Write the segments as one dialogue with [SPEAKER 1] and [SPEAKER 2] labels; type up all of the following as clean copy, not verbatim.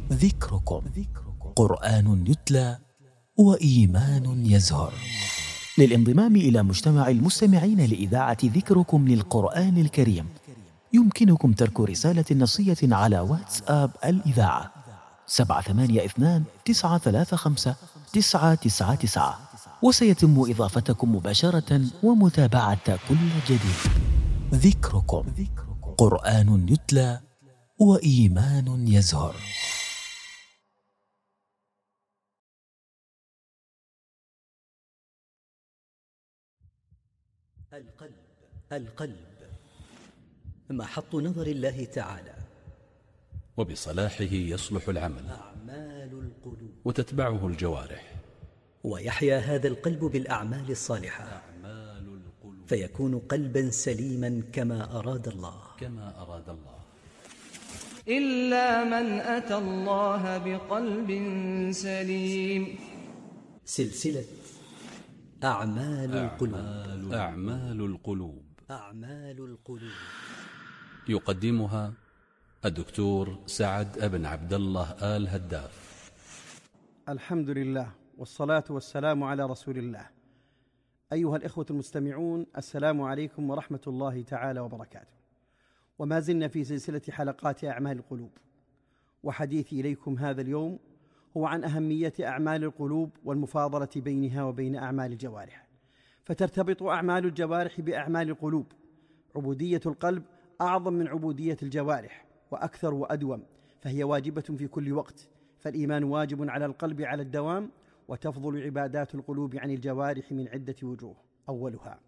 [SPEAKER 1] ذكركم قرآن يتلى وإيمان يزهر. للانضمام إلى مجتمع المستمعين لإذاعة ذكركم للقرآن الكريم يمكنكم ترك رسالة نصية على واتساب الإذاعة 782-935-999، وسيتم إضافتكم مباشرة ومتابعة كل جديد. ذكركم قرآن يتلى وإيمان يزهر.
[SPEAKER 2] القلب محط نظر الله تعالى،
[SPEAKER 3] وبصلاحه يصلح العمل
[SPEAKER 2] أعمال القلوب،
[SPEAKER 3] وتتبعه الجوارح،
[SPEAKER 2] ويحيا هذا القلب بالأعمال الصالحة فيكون قلبا سليما كما أراد الله.
[SPEAKER 4] إلا من أتى الله بقلب سليم.
[SPEAKER 2] سلسلة أعمال القلوب.
[SPEAKER 3] يقدمها الدكتور سعد بن عبد الله آل هداف.
[SPEAKER 5] الحمد لله والصلاة والسلام على رسول الله. أيها الإخوة المستمعون، السلام عليكم ورحمة الله تعالى وبركاته. وما زلنا في سلسلة حلقات أعمال القلوب، وحديثي إليكم هذا اليوم هو عن أهمية أعمال القلوب والمفاضلة بينها وبين أعمال الجوارح. فترتبط أعمال الجوارح بأعمال القلوب. عبودية القلب أعظم من عبودية الجوارح وأكثر وأدوم، فهي واجبة في كل وقت. فالإيمان واجب على القلب على الدوام، وتفضل عبادات القلوب عن الجوارح من عدة وجوه. أولها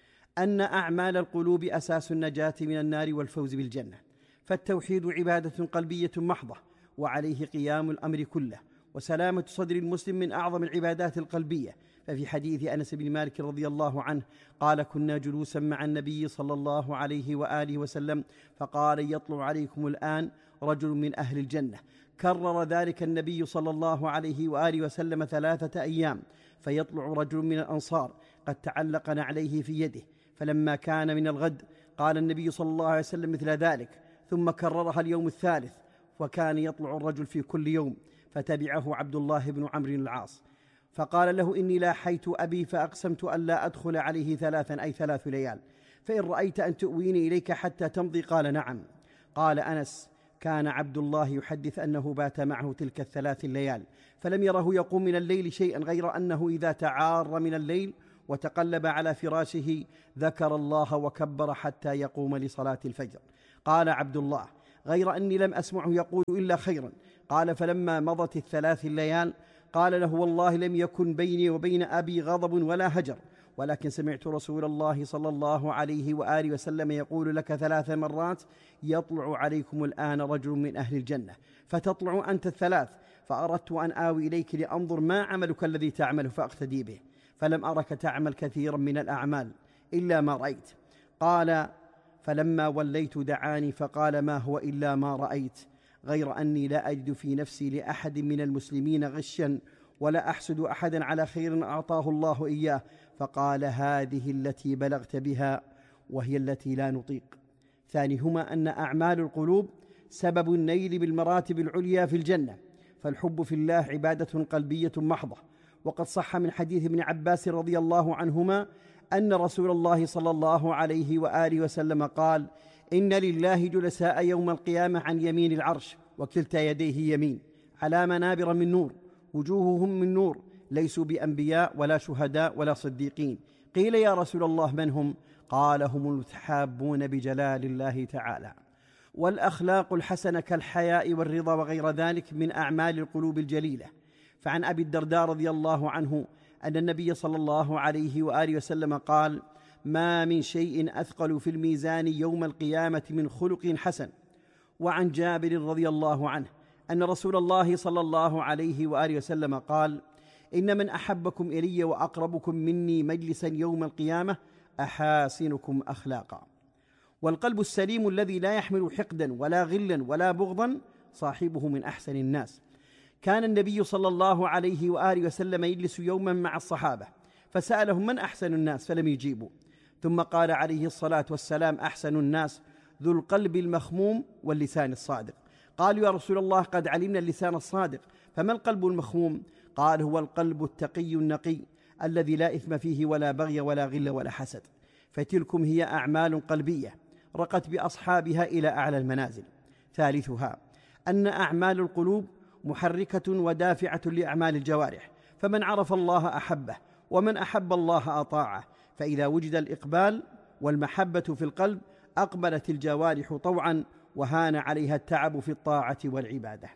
[SPEAKER 5] أن أعمال القلوب أساس النجاة من النار والفوز بالجنة. فالتوحيد عبادة قلبية محضة، وعليه قيام الأمر كله، وسلامة صدر المسلم من أعظم العبادات القلبية. ففي حديث أنس بن مالك رضي الله عنه قال: كنا جلوسا مع النبي صلى الله عليه وآله وسلم فقال: يطلع عليكم الآن رجل من أهل الجنة. كرر ذلك النبي صلى الله عليه وآله وسلم 3 أيام، فيطلع رجل من الأنصار قد تعلق نعليه في يده. فلما كان من الغد قال النبي صلى الله عليه وسلم مثل ذلك، ثم كررها اليوم الثالث، وكان يطلع الرجل في كل يوم. فتبعه عبد الله بن عمرو العاص فقال له: إني لاحيت أبي فأقسمت أن لا أدخل عليه 3 أي 3 ليال، فإن رأيت أن تؤويني إليك حتى تمضي. قال: نعم. قال أنس: كان عبد الله يحدث أنه بات معه تلك 3 الليال، فلم يره يقوم من الليل شيئا غير أنه إذا تعار من الليل وتقلب على فراشه ذكر الله وكبر حتى يقوم لصلاة الفجر. قال عبد الله: غير أني لم أسمعه يقول إلا خيرا. قال: فلما مضت 3 الليال قال له: والله لم يكن بيني وبين أبي غضب ولا هجر، ولكن سمعت رسول الله صلى الله عليه وآله وسلم يقول لك 3 مرات: يطلع عليكم الآن رجل من أهل الجنة، فتطلع أنت 3. فأردت أن آوي إليك لأنظر ما عملك الذي تعمل فأقتدي به، فلم أرك تعمل كثيرا من الأعمال إلا ما رأيت. قال: فلما وليت دعاني فقال: ما هو إلا ما رأيت، غير أني لا أجد في نفسي لأحد من المسلمين غشا، ولا أحسد أحدا على خير أعطاه الله إياه. فقال: هذه التي بلغت بها، وهي التي لا نطيق. ثانيهما أن أعمال القلوب سبب النيل بالمراتب العليا في الجنة. فالحب في الله عبادة قلبية محضة. وقد صح من حديث ابن عباس رضي الله عنهما أن رسول الله صلى الله عليه وآله وسلم قال: إن لله جلساء يوم القيامة عن يمين العرش، وكلتا يديه يمين، على منابر من نور، وجوههم من نور، ليسوا بأنبياء ولا شهداء ولا صديقين. قيل: يا رسول الله من هم؟ قال: هم المتحابون بجلال الله تعالى. والأخلاق الحسنة كالحياء والرضا وغير ذلك من أعمال القلوب الجليلة. فعن أبي الدرداء رضي الله عنه أن النبي صلى الله عليه وآله وسلم قال: ما من شيء أثقل في الميزان يوم القيامة من خلق حسن. وعن جابر رضي الله عنه أن رسول الله صلى الله عليه وآله وسلم قال: إن من أحبكم إلي وأقربكم مني مجلسا يوم القيامة أحاسنكم أخلاقا. والقلب السليم الذي لا يحمل حقدا ولا غلا ولا بغضا صاحبه من أحسن الناس. كان النبي صلى الله عليه وآله وسلم يجلس يوما مع الصحابة فسألهم: من أحسن الناس؟ فلم يجيبوا. ثم قال عليه الصلاة والسلام: أحسن الناس ذو القلب المخموم واللسان الصادق. قالوا يا رسول الله قد علمنا اللسان الصادق، فما القلب المخموم؟ قال هو القلب التقي النقي الذي لا إثم فيه ولا بغي ولا غل ولا حسد. فتلكم هي أعمال قلبية رقت بأصحابها إلى أعلى المنازل. ثالثها أن أعمال القلوب محركة ودافعة لأعمال الجوارح، فمن عرف الله أحبه، ومن أحب الله أطاعه، فإذا وجد الإقبال والمحبة في القلب أقبلت الجوارح طوعا، وهان عليها التعب في الطاعة والعبادة.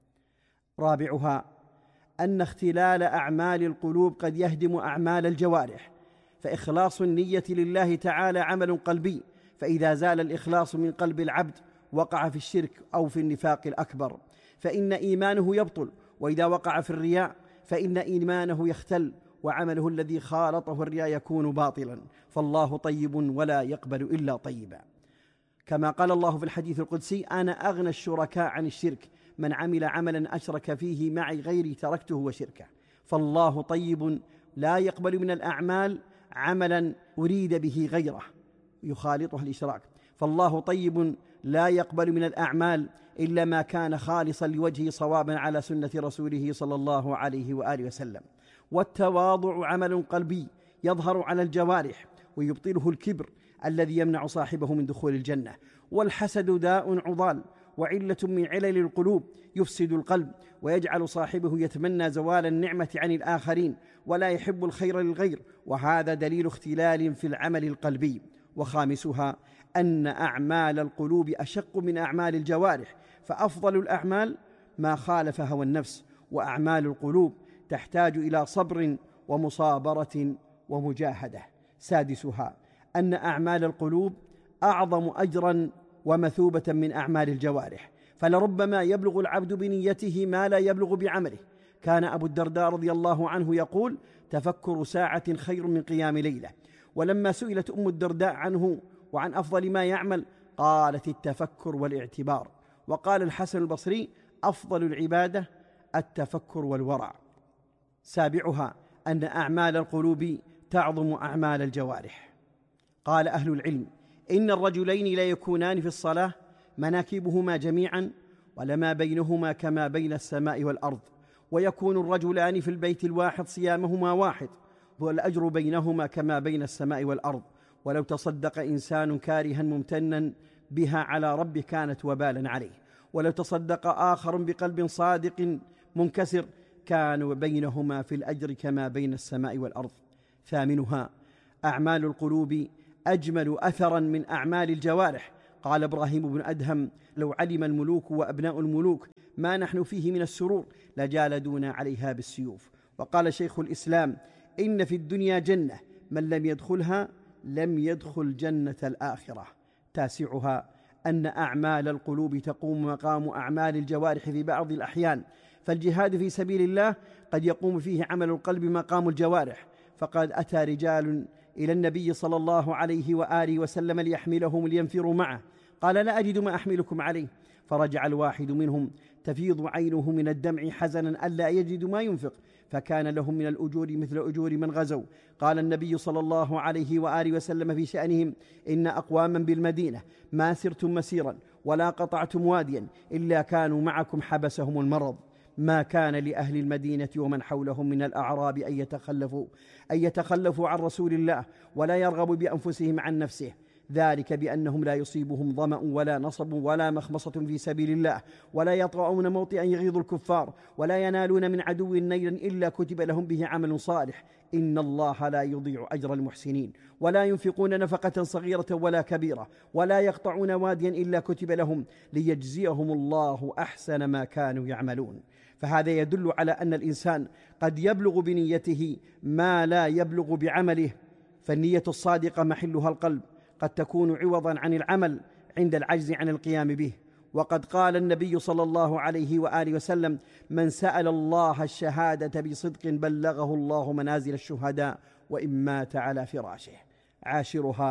[SPEAKER 5] رابعها أن اختلال أعمال القلوب قد يهدم أعمال الجوارح، فإخلاص النية لله تعالى عمل قلبي، فإذا زال الإخلاص من قلب العبد وقع في الشرك أو في النفاق الأكبر، فإن إيمانه يبطل، وإذا وقع في الرياء فإن إيمانه يختل، وعمله الذي خالطه الرياء يكون باطلا، فالله طيب ولا يقبل إلا طيبا. كما قال الله في الحديث القدسي: أنا أغنى الشركاء عن الشرك، من عمل عملا أشرك فيه معي غيري تركته وشركه. فالله طيب لا يقبل من الأعمال عملا أريد به غيره يخالطه الإشراك، فالله طيب لا يقبل من الأعمال إلا ما كان خالصا لوجهه صوابا على سنة رسوله صلى الله عليه وآله وسلم. والتواضع عمل قلبي يظهر على الجوارح ويبطله الكبر الذي يمنع صاحبه من دخول الجنة. والحسد داء عضال وعلة من علل القلوب يفسد القلب ويجعل صاحبه يتمنى زوال النعمة عن الآخرين ولا يحب الخير للغير، وهذا دليل اختلال في العمل القلبي. وخامسها أن أعمال القلوب أشق من أعمال الجوارح، فأفضل الأعمال ما خالف هوى النفس، وأعمال القلوب تحتاج إلى صبر ومصابرة ومجاهدة. سادسها أن أعمال القلوب أعظم أجرا ومثوبة من أعمال الجوارح، فلربما يبلغ العبد بنيته ما لا يبلغ بعمله. كان أبو الدرداء رضي الله عنه يقول: تفكر ساعة خير من قيام ليلة. ولما سئلت أم الدرداء عنه وعن أفضل ما يعمل قالت: التفكر والاعتبار. وقال الحسن البصري: أفضل العبادة التفكر والورع. سابعها أن أعمال القلوب تعظم أعمال الجوارح. قال أهل العلم: إن الرجلين لا يكونان في الصلاة مناكبهما جميعا ولما بينهما كما بين السماء والأرض، ويكون الرجلان في البيت الواحد صيامهما واحد والأجر بينهما كما بين السماء والأرض، ولو تصدق إنسان كارها ممتنا بها على ربه كانت وبالا عليه، ولو تصدق آخر بقلب صادق منكسر كان بينهما في الأجر كما بين السماء والأرض. ثامنها أعمال القلوب أجمل أثرا من أعمال الجوارح. قال إبراهيم بن أدهم: لو علم الملوك وأبناء الملوك ما نحن فيه من السرور لجالدونا عليها بالسيوف. وقال شيخ الإسلام: إن في الدنيا جنة من لم يدخلها لم يدخل جنة الآخرة. تاسعها أن أعمال القلوب تقوم مقام أعمال الجوارح في بعض الأحيان، فالجهاد في سبيل الله قد يقوم فيه عمل القلب مقام الجوارح. فقد أتى رجال إلى النبي صلى الله عليه وآله وسلم ليحملهم لينفروا معه، قال: لا أجد ما أحملكم عليه. فرجع الواحد منهم تفيض عينه من الدمع حزنا ألا يجد ما ينفق، فكان لهم من الأجور مثل أجور من غزوا. قال النبي صلى الله عليه وآله وسلم في شأنهم: إن أقواما بالمدينة ما سرتم مسيرا ولا قطعتم واديا إلا كانوا معكم حبسهم المرض. ما كان لأهل المدينة ومن حولهم من الأعراب أن يتخلفوا عن رسول الله ولا يرغبوا بأنفسهم عن نفسه، ذلك بأنهم لا يصيبهم ظمأ ولا نصب ولا مخمصة في سبيل الله، ولا يطغون موطئا يغيظ الكفار، ولا ينالون من عدو نيلا إلا كتب لهم به عمل صالح. إن الله لا يضيع أجر المحسنين. ولا ينفقون نفقة صغيرة ولا كبيرة، ولا يقطعون واديا إلا كتب لهم ليجزيهم الله أحسن ما كانوا يعملون. فهذا يدل على أن الإنسان قد يبلغ بنيته ما لا يبلغ بعمله، فالنية الصادقة محلها القلب، قد تكون عوضا عن العمل عند العجز عن القيام به. وقد قال النبي صلى الله عليه وآله وسلم: من سأل الله الشهادة بصدق بلغه الله منازل الشهداء وإن مات على فراشه. عاشرها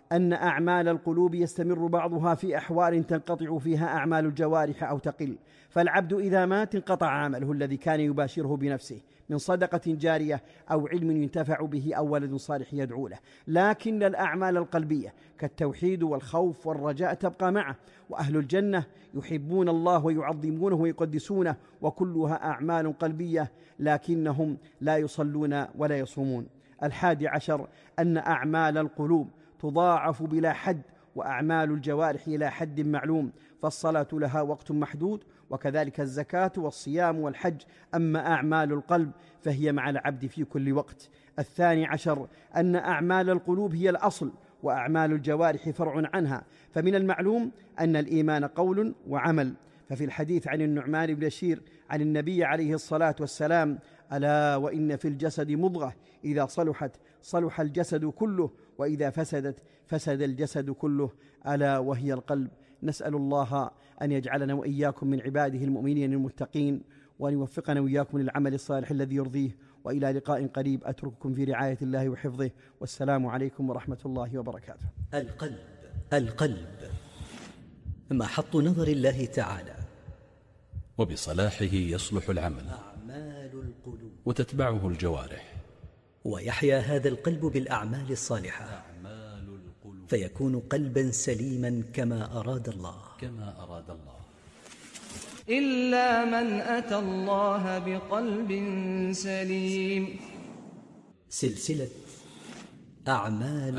[SPEAKER 5] أن أعمال القلوب يستمر بعضها في أحوال تنقطع فيها أعمال الجوارح أو تقل، فالعبد إذا مات انقطع عمله الذي كان يباشره بنفسه من صدقة جارية أو علم ينتفع به أو ولد صالح يدعو له، لكن الأعمال القلبية كالتوحيد والخوف والرجاء تبقى معه، وأهل الجنة يحبون الله ويعظمونه ويقدسونه، وكلها أعمال قلبية لكنهم لا يصلون ولا يصومون. 11 أن أعمال القلوب تضاعف بلا حد، وأعمال الجوارح إلى حد معلوم، فالصلاة لها وقت محدود، وكذلك الزكاة والصيام والحج. أما أعمال القلب فهي مع العبد في كل وقت. 12 أن أعمال القلوب هي الأصل، وأعمال الجوارح فرع عنها، فمن المعلوم أن الإيمان قول وعمل، ففي الحديث عن النعمان بن بشير عن النبي عليه الصلاة والسلام: ألا وإن في الجسد مضغة إذا صلحت صلح الجسد كله، وإذا فسدت فسد الجسد كله، ألا وهي القلب. نسأل الله أن يجعلنا وإياكم من عباده المؤمنين المتقين، وأن يوفقنا وإياكم للعمل الصالح الذي يرضيه. وإلى لقاء قريب، أترككم في رعاية الله وحفظه، والسلام عليكم ورحمة الله وبركاته.
[SPEAKER 2] القلب محط نظر الله تعالى،
[SPEAKER 3] وبصلاحه يصلح العمل،
[SPEAKER 2] أعمال القلوب،
[SPEAKER 3] وتتبعه الجوارح،
[SPEAKER 2] ويحيا هذا القلب بالأعمال الصالحة، فيكون قلبا سليما كما أراد الله.
[SPEAKER 4] إلا من أتى الله بقلب سليم.
[SPEAKER 2] سلسلة أعمال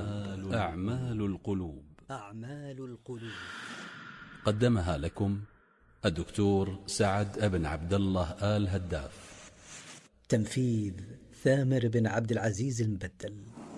[SPEAKER 2] القلوب
[SPEAKER 3] قدمها لكم الدكتور سعد بن عبد الله آل هداف.
[SPEAKER 2] تنفيذ ثامر بن عبد العزيز المبدل.